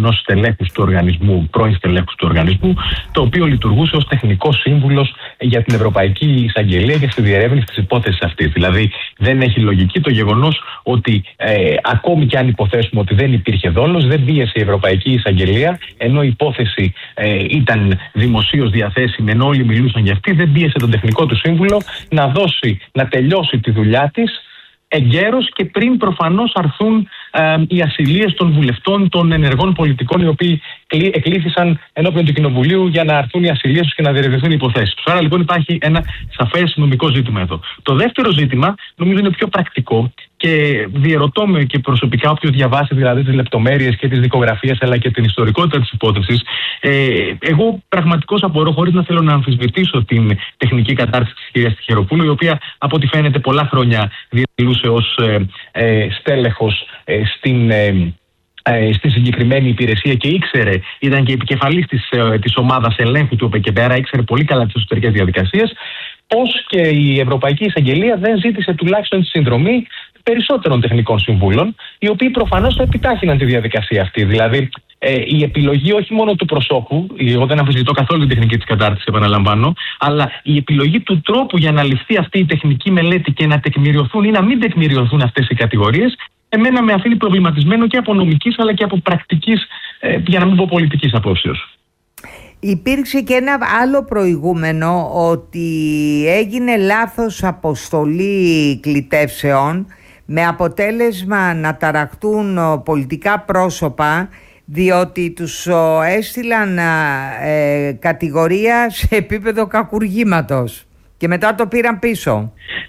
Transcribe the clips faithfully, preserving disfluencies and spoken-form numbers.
ενός στελέχους του οργανισμού, πρώην στελέχους του οργανισμού, το οποίο λειτουργούσε ως τεχνικός σύμβουλος για την Ευρωπαϊκή Εισαγγελία και στη διερεύνηση της υπόθεσης αυτής. Δηλαδή, δεν έχει λογική το γεγονός ότι ε, ακόμη και αν υποθέσουμε ότι δεν υπήρχε δόλος, δεν πίεσε η Ευρωπαϊκή Εισαγγελία, ενώ η υπόθεση ε, ήταν δημοσίως διαθέσιμη, ενώ όλοι μιλούσαν για αυτή, δεν πίεσε τον τεχνικό του σύμβουλο να δώσει, να τελειώσει τη δουλειά της εγκαίρως και πριν προφανώς αρθούν ε, οι ασυλίες των βουλευτών, των ενεργών πολιτικών, οι οποίοι εκλήθησαν ενώπιον του Κοινοβουλίου για να αρθούν οι ασυλίες τους και να διερευνηθούν οι υποθέσεις τους. Άρα λοιπόν υπάρχει ένα σαφές νομικό ζήτημα εδώ. Το δεύτερο ζήτημα νομίζω είναι πιο πρακτικό και διερωτώ με και προσωπικά, όποιος διαβάσει δηλαδή τις λεπτομέρειες και τις δικογραφίες αλλά και την ιστορικότητα της υπόθεσης, ε, εγώ πραγματικώς απορώ, χωρίς να θέλω να αμφισβητήσω την τεχνική κατάρτιση της κυρίας Τυχεροπούλου, η οποία από ό,τι φαίνεται πολλά χρόνια διατηρούσε ως ε, ε, στέλεχος ε, στην... Ε, στη συγκεκριμένη υπηρεσία και ήξερε, ήταν και επικεφαλής της, της ομάδας ελέγχου του ΟΠΕΚΕΠΕ, ήξερε πολύ καλά τις εσωτερικές διαδικασίες, πως και η Ευρωπαϊκή Εισαγγελία δεν ζήτησε τουλάχιστον τη συνδρομή περισσότερων τεχνικών συμβούλων, οι οποίοι προφανώς θα επιτάχυναν τη διαδικασία αυτή. Δηλαδή, ε, η επιλογή όχι μόνο του προσώπου, εγώ δεν αμφισβητώ καθόλου την τεχνική της κατάρτισης, επαναλαμβάνω, αλλά η επιλογή του τρόπου για να ληφθεί αυτή η τεχνική μελέτη και να τεκμηριωθούν ή να μην τεκμηριωθούν αυτές οι κατηγορίες, εμένα με αφήνει προβληματισμένο και από νομικής αλλά και από πρακτικής, ε, για να μην πω πολιτικής απόψεως. Υπήρξε και ένα άλλο προηγούμενο, ότι έγινε λάθος αποστολή κλητεύσεων με αποτέλεσμα να ταραχτούν πολιτικά πρόσωπα, διότι τους έστειλαν ε, κατηγορία σε επίπεδο κακουργήματος και μετά το πήραν πίσω.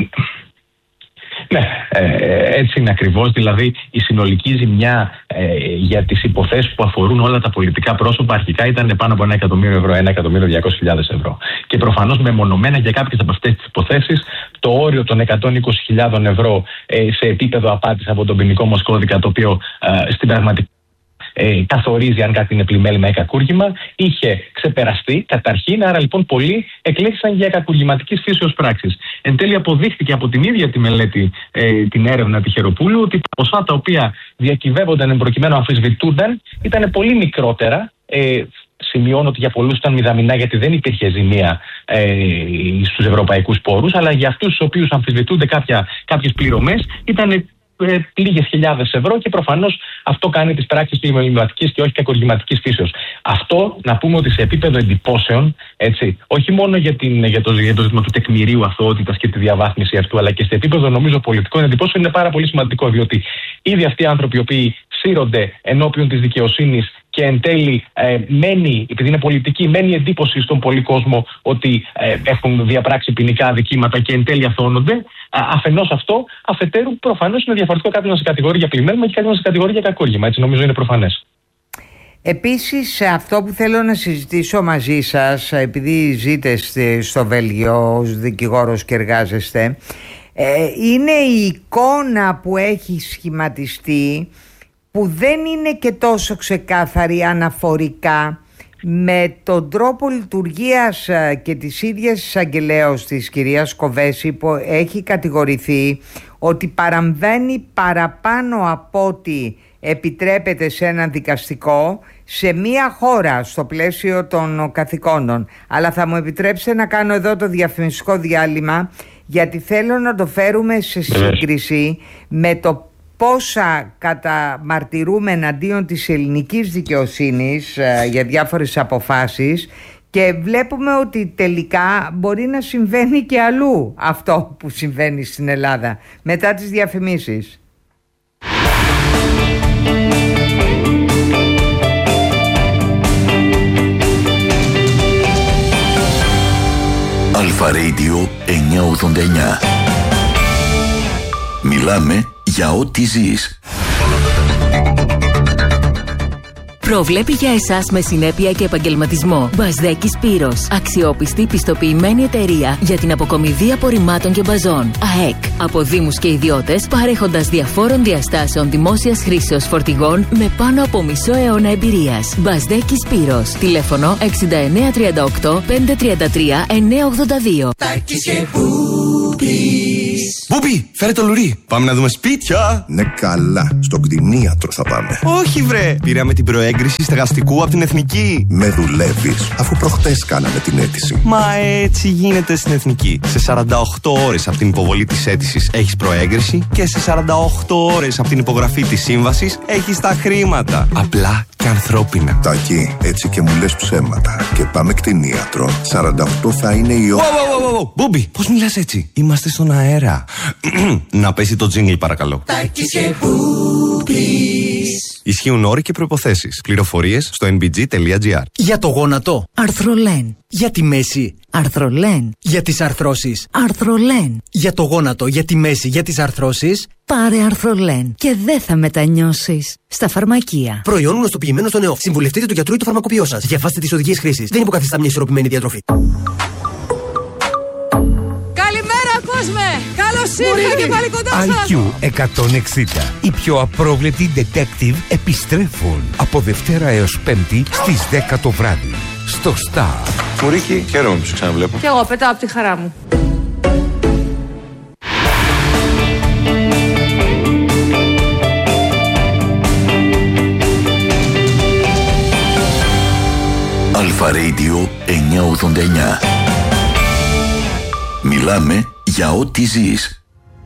Ναι, ε, έτσι είναι ακριβώς. Δηλαδή, η συνολική ζημιά ε, για τις υποθέσεις που αφορούν όλα τα πολιτικά πρόσωπα αρχικά ήταν πάνω από ένα εκατομμύριο ευρώ, ένα εκατομμύριο διακόσιες χιλιάδες ευρώ. Και προφανώς μεμονωμένα για κάποιες από αυτές τις υποθέσεις, το όριο των εκατόν είκοσι χιλιάδες ευρώ ε, σε επίπεδο απάτης από τον ποινικό μας κώδικα, το οποίο ε, στην πραγματικότητα Ε, καθορίζει αν κάτι είναι πλημέλημα ή κακούργημα, είχε ξεπεραστεί καταρχήν, άρα λοιπόν πολλοί εκλέχθησαν για κακουργηματικής φύσεως πράξης. Εν τέλει αποδείχθηκε από την ίδια τη μελέτη, ε, την έρευνα Τυχεροπούλου, ότι τα ποσά τα οποία διακυβεύονταν προκειμένου αμφισβητούνταν ήταν πολύ μικρότερα. Ε, σημειώνω ότι για πολλούς ήταν μηδαμινά, γιατί δεν υπήρχε ζημία ε, στους ευρωπαϊκούς πόρους, αλλά για αυτούς τους οποίους αμφισβητούνται κάποιες πληρωμές ήταν λίγες χιλιάδες ευρώ και προφανώς αυτό κάνει τις πράξεις πλημεληματικής και όχι κακουργηματικής φύσεως. Αυτό να πούμε ότι σε επίπεδο εντυπώσεων, έτσι, όχι μόνο για, την, για, το, για το ζήτημα του τεκμηρίου αθωότητας και τη διαβάθμιση αυτού, αλλά και σε επίπεδο νομίζω πολιτικών εντυπώσεων είναι πάρα πολύ σημαντικό, διότι ήδη αυτοί οι άνθρωποι οι οποίοι σύρονται ενώπιον της δικαιοσύνης και εν τέλει ε, μένει, επειδή είναι πολιτική, μένει εντύπωση στον πολύ κόσμο ότι ε, έχουν διαπράξει ποινικά αδικήματα και εν τέλει αθώνονται. Αφενός αυτό, αφετέρου προφανώς είναι διαφορετικό κάποιος να σε κατηγορεί για πλημέλημα και κάποιος να σε κατηγορεί για κακούργημα. Έτσι νομίζω είναι προφανές. Επίσης, αυτό που θέλω να συζητήσω μαζί σας, επειδή ζείτε στο Βέλγιο ως δικηγόρος και εργάζεστε, ε, είναι η εικόνα που έχει σχηματιστεί, που δεν είναι και τόσο ξεκάθαρη αναφορικά με τον τρόπο λειτουργίας και της ίδιας εισαγγελέως της κυρίας Κοβέση, που έχει κατηγορηθεί ότι παραμβαίνει παραπάνω από ό,τι επιτρέπεται σε ένα δικαστικό σε μία χώρα στο πλαίσιο των καθηκόντων. Αλλά θα μου επιτρέψετε να κάνω εδώ το διαφημιστικό διάλειμμα, γιατί θέλω να το φέρουμε σε σύγκριση με το πόσα καταμαρτυρούμε εναντίον της ελληνικής δικαιοσύνης ε, για διάφορες αποφάσεις, και βλέπουμε ότι τελικά μπορεί να συμβαίνει και αλλού αυτό που συμβαίνει στην Ελλάδα. Μετά τις διαφημίσεις. Αλφα Radio εννιακόσια ογδόντα εννιά. Μιλάμε για ό,τι ζεις. Προβλέπει για εσάς με συνέπεια και επαγγελματισμό. Μπασδέκης Πύρος. Αξιόπιστη, πιστοποιημένη εταιρεία για την αποκομιδή απορριμμάτων και μπαζών. ΑΕΚ. Από δήμους και ιδιώτες, παρέχοντας διαφόρων διαστάσεων δημόσιας χρήσεως φορτηγών με πάνω από μισό αιώνα εμπειρίας. Μπασδέκης Πύρος. Τηλέφωνο εξήντα εννέα τριάντα οκτώ πεντακόσια τριάντα τρία εννιακόσια ογδόντα δύο. Μπούπι, φέρε το λουρί. Πάμε να δούμε σπίτια. Ναι, καλά. Στον κτηνίατρο θα πάμε. Όχι, βρε. Πήραμε την προέγκριση στεγαστικού από την Εθνική. Με δουλεύεις, αφού προχτές κάναμε την αίτηση. Μα έτσι γίνεται στην Εθνική. Σε σαράντα οκτώ ώρες από την υποβολή της αίτησης έχεις προέγκριση και σε σαράντα οκτώ ώρες από την υπογραφή της σύμβασης έχεις τα χρήματα. Απλά και ανθρώπινα. Τάκη, έτσι και μου λες ψέματα. Και πάμε κτηνίατρο. σαράντα οκτώ θα είναι η ώρα. Μπούμπι, πώς μιλάς έτσι? Είμαστε στον αέρα. Να πέσει το τζίνγκλ, παρακαλώ. Τάκης και Μπούμπης. Ισχύουν όροι και προϋποθέσεις. Πληροφορίες στο εν μπι τζι τελεία τζι άρ. Για το γόνατο, Αρθρολέν. για τη μέση, Αρθρολέν. για τις αρθρώσεις. Αρθρολέν. Για το γόνατο, για τη μέση, για τις αρθρώσεις. Πάρε Αρθρολέν και δεν θα μετανιώσεις. Στα φαρμακεία. Προϊόν γνωστοποιημένο στο ΝΕΟΦ. Συμβουλευτείτε του γιατρού ή του φαρμακοποιό σας. Διαβάστε τις οδηγίες χρήσης. Δεν υποκαθιστά μια ισορροπημένη διατροφή. Καλημέρα, κόσμε! Καλώς ήρθατε και πάλι κοντά σας! άι κιου εκατόν εξήντα. Οι πιο απρόβλεπτοι detective επιστρέφουν από Δευτέρα έως Πέμπτη στις δέκα το βράδυ. Στο Star. Μουρίκη, χαίρομαι που σε ξαναβλέπω. Κι εγώ πετάω από τη χαρά μου. Αλφα Radio εννιακόσια ογδόντα εννιά. Μιλάμε για ό,τι ζεις.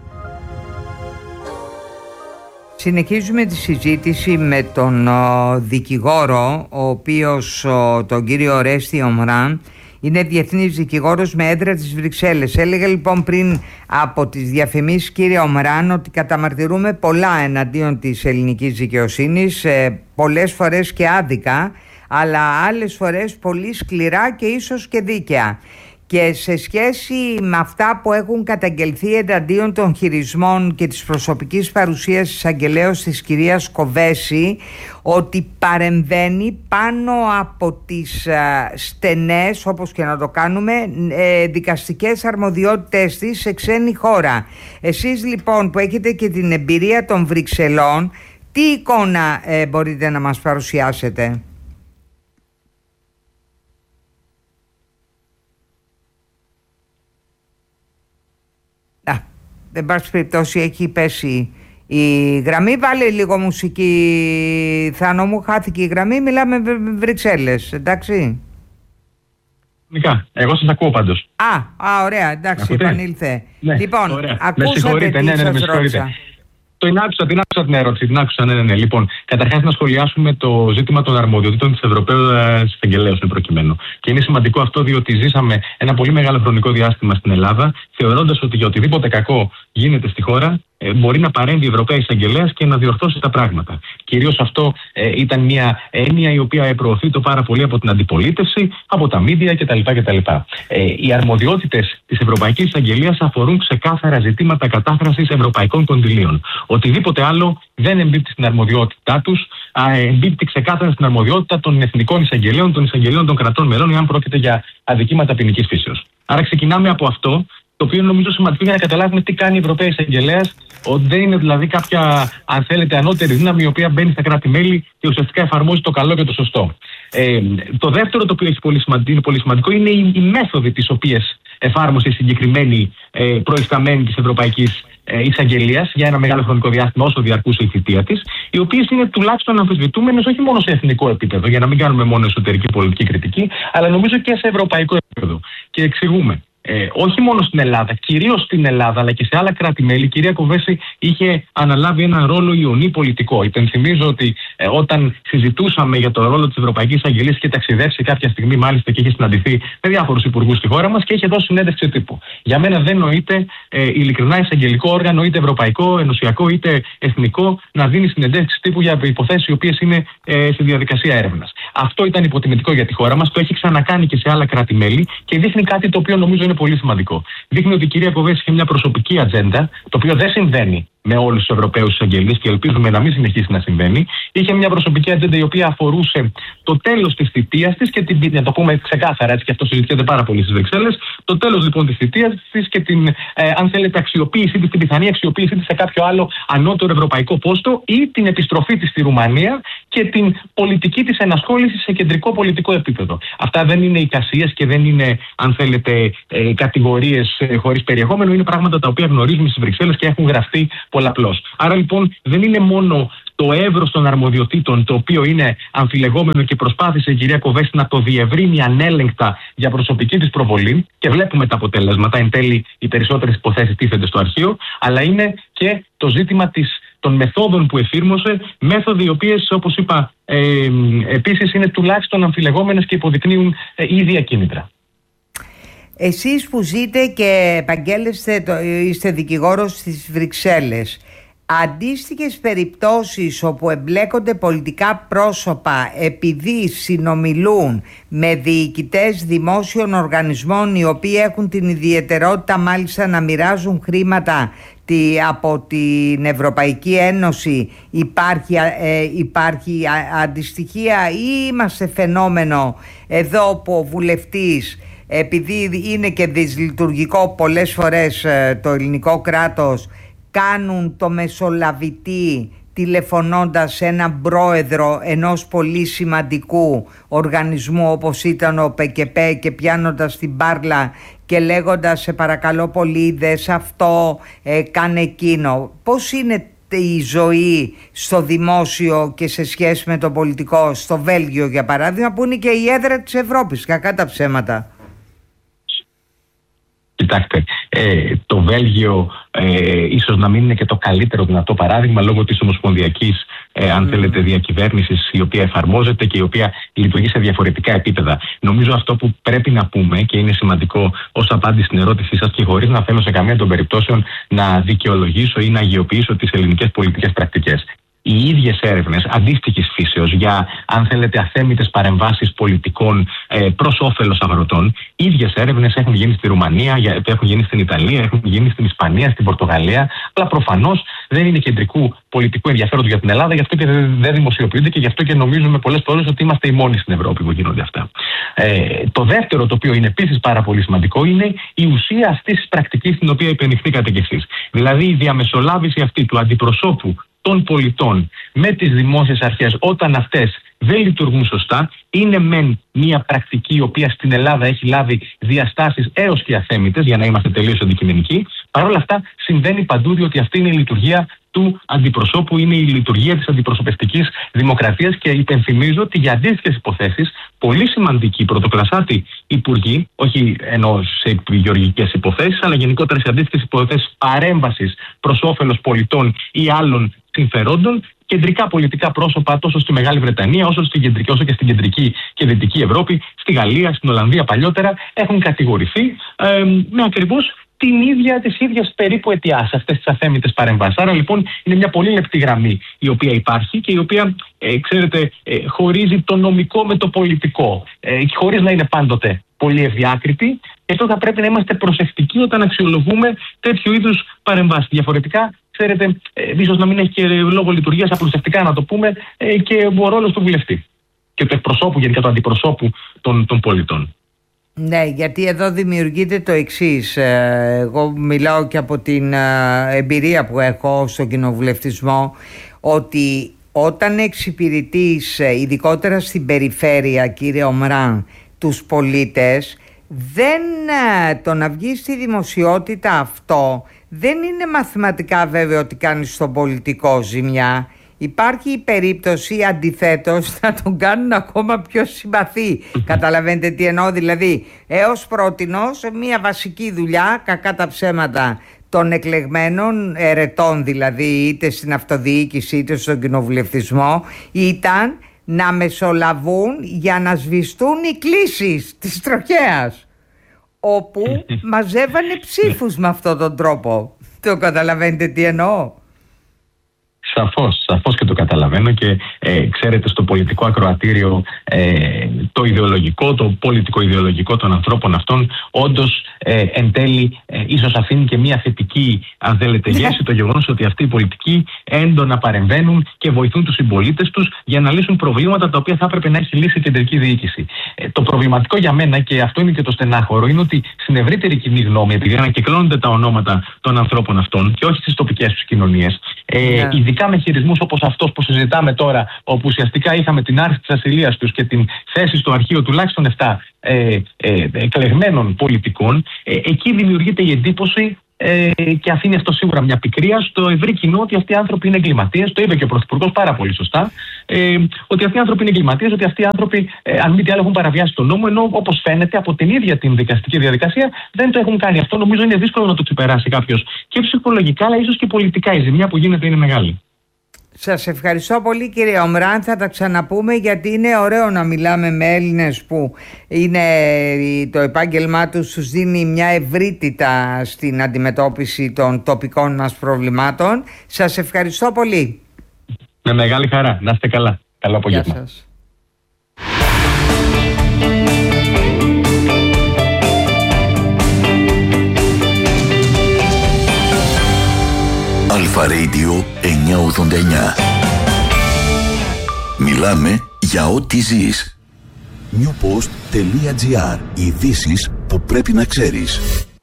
Συνεχίζουμε τη συζήτηση με τον ο, δικηγόρο, ο οποίος, ο, τον κύριο Ορέστη Ομράν, είναι διεθνής δικηγόρος με έδρα της Βρυξέλλες. Έλεγε λοιπόν πριν από τις διαφημίσεις, κύριε Ομράν, ότι καταμαρτυρούμε πολλά εναντίον της ελληνικής δικαιοσύνης, ε, πολλές φορές και άδικα, αλλά άλλες φορές πολύ σκληρά και ίσως και δίκαια. Και σε σχέση με αυτά που έχουν καταγγελθεί εναντίον των χειρισμών και της προσωπικής παρουσίας της αγγελέως της κυρίας Κοβέση, ότι παρεμβαίνει πάνω από τις α, στενές, όπως και να το κάνουμε, ε, δικαστικές αρμοδιότητες της σε ξένη χώρα. Εσείς λοιπόν που έχετε και την εμπειρία των Βρυξελών, τι εικόνα ε, μπορείτε να μας παρουσιάσετε? Α, δεν πάση περιπτώσει έχει πέσει η γραμμή. Βάλε λίγο μουσική, Θάνο μου, χάθηκε η γραμμή. Μιλάμε Βρυξέλλες, εντάξει. Εγώ σας ακούω πάντως. Α, α ωραία, εντάξει, επανήλθε. Ναι, λοιπόν, ωραία. ακούσατε τι ναι, ναι, σας ναι, ρώτησα. Το την άκουσα, την άκουσα την ερώτηση, την άκουσα, ναι, ναι, ναι. Λοιπόν, καταρχάς να σχολιάσουμε το ζήτημα των αρμοδιοτήτων της Ευρωπαίου Εισαγγελέως εν προκειμένου. Και είναι σημαντικό αυτό διότι ζήσαμε ένα πολύ μεγάλο χρονικό διάστημα στην Ελλάδα, θεωρώντας ότι για οτιδήποτε κακό γίνεται στη χώρα, ε, μπορεί να παρέμβει η Ευρωπαία Εισαγγελέας και να διορθώσει τα πράγματα. Κυρίως αυτό ε, ήταν μια έννοια η οποία προωθεί το πάρα πολύ από την αντιπολίτευση, από τα μίδια κτλ. κτλ. Ε, οι αρμοδιότητες της Ευρωπαϊκής Εισαγγελίας αφορούν ξεκάθαρα ζητήματα κατάφρασης ευρωπαϊκών κονδυλίων. Οτιδήποτε άλλο δεν εμπίπτει στην αρμοδιότητά τους, εμπίπτει ξεκάθαρα στην αρμοδιότητα των εθνικών εισαγγελέων, των εισαγγελέων των κρατών μελών, εάν πρόκειται για αδικήματα ποινικής φύσεως. Άρα ξεκινάμε από αυτό, το οποίο νομίζω σημαντικό για να καταλάβουμε τι κάνει η Ευρωπαία Εισαγγελέας, ότι δεν είναι δηλαδή κάποια, αν θέλετε, ανώτερη δύναμη η οποία μπαίνει στα κράτη-μέλη και ουσιαστικά εφαρμόζει το καλό και το σωστό. Ε, το δεύτερο, το οποίο έχει πολύ σημαντικό, είναι πολύ σημαντικό, είναι οι, οι μέθοδοι τις οποίες εφάρμοσε η συγκεκριμένη ε, προϊσταμένη της Ευρωπαϊκής ε, Εισαγγελίας για ένα μεγάλο χρονικό διάστημα, όσο διαρκούσε η θητεία της, οι οποίες είναι τουλάχιστον αμφισβητούμενες όχι μόνο σε εθνικό επίπεδο, για να μην κάνουμε μόνο εσωτερική πολιτική κριτική, αλλά νομίζω και σε ευρωπαϊκό επίπεδο. Και εξηγούμε. Ε, όχι μόνο στην Ελλάδα, κυρίως στην Ελλάδα, αλλά και σε άλλα κράτη-μέλη, η κυρία Κοβέση είχε αναλάβει ένα ρόλο ιονή πολιτικό. Υπενθυμίζω ότι ε, όταν συζητούσαμε για το ρόλο της Ευρωπαϊκής Αγγελίας, είχε ταξιδέψει κάποια στιγμή μάλιστα και είχε συναντηθεί με διάφορους υπουργούς στη χώρα μας και είχε δώσει συνέντευξη τύπου. Για μένα δεν νοείται ε, ειλικρινά εισαγγελικό όργανο, είτε ευρωπαϊκό, ενωσιακό, είτε εθνικό, να δίνει συνεντεύξεις τύπου για υποθέσεις οι οποίες είναι ε, στη διαδικασία έρευνας. Αυτό ήταν υποτιμητικό για τη χώρα μας, το έχει ξανακάνει και σε άλλα κράτη-μέλη και δείχνει κάτι το οποίο νομίζω είναι πολύ σημαντικό. Δείχνει ότι η κυρία Κοβέση είχε μια προσωπική ατζέντα, το οποίο δεν συμβαίνει με όλους τους Ευρωπαίους εισαγγελείς και ελπίζουμε να μην συνεχίσει να συμβαίνει. Είχε μια προσωπική ατζέντα η οποία αφορούσε το τέλος της θητείας της και την, να το πούμε ξεκάθαρα, έτσι και αυτό συζητιέται πάρα πολύ στις Βρυξέλλες, το τέλος λοιπόν της θητείας της και την, ε, αν θέλετε, αξιοποίησή της, την πιθανή αξιοποίησή της σε κάποιο άλλο ανώτερο ευρωπαϊκό πόστο ή την επιστροφή της στη Ρουμανία και την πολιτική της ενασχόληση σε κεντρικό πολιτικό επίπεδο. Αυτά δεν είναι εικασίες και δεν είναι, αν θέλετε, ε, κατηγορίες ε, χωρίς περιεχόμενο, είναι πράγματα τα οποία γνωρίζουμε στις Βρυξέλλες και έχουν γραφτεί πολλαπλώς. Άρα λοιπόν δεν είναι μόνο το εύρος των αρμοδιοτήτων, το οποίο είναι αμφιλεγόμενο και προσπάθησε η κυρία Κοβέστη να το διευρύνει ανέλεγκτα για προσωπική της προβολή και βλέπουμε τα αποτελέσματα. Εν τέλει, οι περισσότερες υποθέσεις τίθενται στο αρχείο, αλλά είναι και το ζήτημα της, των μεθόδων που εφήρμοσε, μέθοδοι οι οποίες, όπως είπα, ε, επίσης είναι τουλάχιστον αμφιλεγόμενες και υποδεικνύουν ε, ίδια κίνητρα. Εσείς που ζείτε και επαγγέλλεστε, είστε δικηγόρος στις Βρυξέλλες, αντίστοιχες περιπτώσεις όπου εμπλέκονται πολιτικά πρόσωπα επειδή συνομιλούν με διοικητές δημόσιων οργανισμών οι οποίοι έχουν την ιδιαιτερότητα μάλιστα να μοιράζουν χρήματα από την Ευρωπαϊκή Ένωση, υπάρχει, ε, υπάρχει αντιστοιχεία ή είμαστε φαινόμενο εδώ που ο βουλευτής, επειδή είναι και δυσλειτουργικό πολλές φορές το ελληνικό κράτος, κάνουν το μεσολαβητή τηλεφωνώντας σε έναν πρόεδρο ενός πολύ σημαντικού οργανισμού όπως ήταν ο ΠΚΠ και πιάνοντας την μπάρλα και λέγοντας σε παρακαλώ πολύ δες αυτό, ε, κάνε εκείνο. Πώς είναι η ζωή στο δημόσιο και σε σχέση με το πολιτικό στο Βέλγιο για παράδειγμα, που είναι και η έδρα της Ευρώπης, κακά τα ψέματα? Κοιτάξτε, ε, το Βέλγιο ε, ίσως να μην είναι και το καλύτερο δυνατό παράδειγμα λόγω της ομοσπονδιακής ε, αν mm. θέλετε διακυβέρνησης η οποία εφαρμόζεται και η οποία λειτουργεί σε διαφορετικά επίπεδα. Νομίζω αυτό που πρέπει να πούμε και είναι σημαντικό ως απάντηση στην ερώτησή σας και χωρίς να θέλω σε καμία των περιπτώσεων να δικαιολογήσω ή να αγιοποιήσω τις ελληνικές πολιτικές πρακτικές. Οι ίδιες έρευνες αντίστοιχης φύσεως για, αν θέλετε, αθέμητες παρεμβάσεις πολιτικών ε, προς όφελος αγροτών, οι ίδιες έρευνες έχουν γίνει στη Ρουμανία, έχουν γίνει στην Ιταλία, έχουν γίνει στην Ισπανία, στην Πορτογαλία, αλλά προφανώς δεν είναι κεντρικού πολιτικού ενδιαφέροντος για την Ελλάδα, γι' αυτό και δεν δημοσιοποιούνται και γι' αυτό και νομίζουμε πολλές φορές ότι είμαστε οι μόνοι στην Ευρώπη που γίνονται αυτά. Ε, το δεύτερο, το οποίο είναι επίσης πάρα πολύ σημαντικό, είναι η ουσία αυτής της πρακτικής στην οποία υπενηχθήκατε κι εσείς. Δηλαδή η διαμεσολάβηση αυτή του αντιπροσώπου των πολιτών με τις δημόσιες αρχές όταν αυτές δεν λειτουργούν σωστά, είναι μεν μια πρακτική η οποία στην Ελλάδα έχει λάβει διαστάσεις έως και αθέμητες, για να είμαστε τελείως αντικειμενικοί. Παρ' όλα αυτά συμβαίνει παντού, διότι αυτή είναι η λειτουργία του αντιπροσώπου, είναι η λειτουργία της αντιπροσωπευτικής δημοκρατίας και υπενθυμίζω ότι για αντίστοιχες υποθέσεις πολύ σημαντικοί πρωτοκλασσάτοι υπουργοί, όχι εννοώ σε γεωργικές υποθέσεις, αλλά γενικότερα σε αντίστοιχες υποθέσεις παρέμβασης προς όφελος πολιτών ή άλλων συμφερόντων, κεντρικά πολιτικά πρόσωπα τόσο στη Μεγάλη Βρετανία όσο, στην κεντρική, όσο και στην κεντρική και δυτική Ευρώπη, στη Γαλλία, στην Ολλανδία παλιότερα, έχουν κατηγορηθεί ε, με ακριβώς την ίδια, τις ίδιες περίπου αιτιάσεις, αυτές τις αθέμητες παρεμβάσεις. Άρα λοιπόν είναι μια πολύ λεπτή γραμμή η οποία υπάρχει και η οποία, ε, ξέρετε, ε, χωρίζει το νομικό με το πολιτικό, ε, χωρίς να είναι πάντοτε πολύ ευδιάκριτη. Και αυτό θα πρέπει να είμαστε προσεκτικοί όταν αξιολογούμε τέτοιου είδους παρεμβάσεις. Διαφορετικά, ξέρετε, ε, ίσως να μην έχει και λόγο λειτουργίας, απλουστευτικά να το πούμε, ε, και ο ρόλος του βουλευτή και του εκπροσώπου, γενικά του αντιπροσώπου των, των πολιτών. Ναι, γιατί εδώ δημιουργείται το εξής. Εγώ μιλάω και από την εμπειρία που έχω στον κοινοβουλευτισμό, ότι όταν εξυπηρετείς, ειδικότερα στην περιφέρεια, κύριε Ομράν, τους πολίτες, δεν, το να βγει στη δημοσιότητα αυτό δεν είναι μαθηματικά βέβαιο ότι κάνεις στον πολιτικό ζημιά. Υπάρχει η περίπτωση αντιθέτως να τον κάνουν ακόμα πιο συμπαθή. Καταλαβαίνετε τι εννοώ? Δηλαδή έως πρότινος μια βασική δουλειά, κακά τα ψέματα, των εκλεγμένων ερετών, δηλαδή είτε στην αυτοδιοίκηση είτε στον κοινοβουλευτισμό, ήταν να μεσολαβούν για να σβηστούν οι κλήσεις της τροχέας, όπου μαζεύανε ψήφους με αυτόν τον τρόπο. Το καταλαβαίνετε τι εννοώ? Σαφώς, σαφώς και το καταλαβαίνω και ε, ξέρετε στο πολιτικό ακροατήριο ε, το ιδεολογικό, το πολιτικο-ιδεολογικό των ανθρώπων αυτών όντως ε, εν τέλει ε, ίσως αφήνει και μια θετική, αν θέλετε, γεύση, το γεγονός ότι αυτοί οι πολιτικοί έντονα παρεμβαίνουν και βοηθούν τους συμπολίτες τους για να λύσουν προβλήματα τα οποία θα έπρεπε να έχει λύσει η κεντρική διοίκηση. Ε, το προβληματικό για μένα, και αυτό είναι και το στενάχωρο, είναι ότι στην ευρύτερη κοινή γνώμη, επειδή ανακυκλώνονται τα ονόματα των ανθρώπων αυτών και όχι στις τοπικές τους κοινωνίες, ε, yeah. ειδικά με χειρισμούς όπως αυτός που συζητάμε τώρα, όπου ουσιαστικά είχαμε την άρση της ασυλίας τους και την θέση στο αρχείο τουλάχιστον επτά ε, ε, εκλεγμένων πολιτικών, ε, εκεί δημιουργείται η εντύπωση ε, και αφήνει αυτό σίγουρα μια πικρία στο ευρύ κοινό ότι αυτοί οι άνθρωποι είναι εγκληματίες. Το είπε και ο Πρωθυπουργός πάρα πολύ σωστά, ε, ότι αυτοί οι άνθρωποι είναι εγκληματίες, ότι αυτοί οι άνθρωποι, ε, αν μη τι άλλο, έχουν παραβιάσει τον νόμο, ενώ όπως φαίνεται από την ίδια την δικαστική διαδικασία δεν το έχουν κάνει. Αυτό νομίζω είναι δύσκολο να το ξεπεράσει κάποιος και ψυχολογικά, αλλά ίσως και πολιτικά. Η ζημιά που γίνεται είναι μεγάλη. Σας ευχαριστώ πολύ, κύριε Ομράν. Θα τα ξαναπούμε, γιατί είναι ωραίο να μιλάμε με Έλληνες που είναι, το επάγγελμά τους τους δίνει μια ευρύτητα στην αντιμετώπιση των τοπικών μας προβλημάτων. Σας ευχαριστώ πολύ. Με μεγάλη χαρά. Να είστε καλά. Καλό απόγευμα. Γεια σας. Αλφα Radio εννιακόσια ογδόντα εννιά. Μιλάμε για ό,τι ζεις. newpost.gr. Ειδήσεις που πρέπει να ξέρεις.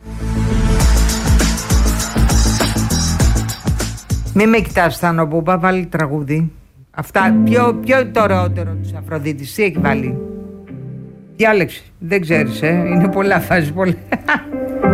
Μη με κοιτάς, Θάνο Μπούμπα, βάλει τραγούδι. Αυτά, ποιο, ποιο το ωραιότερο της Αφροδίτης, τι έχει βάλει? Διάλεξη, δεν ξέρεις, ε, είναι πολλά, φάζει πολλά.